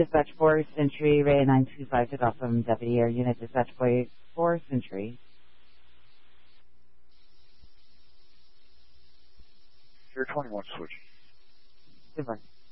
Dispatch 4 Century, Ray 925 to Gotham, Deputy Air Unit Dispatch 4 Century. Air 21 switch. Good work.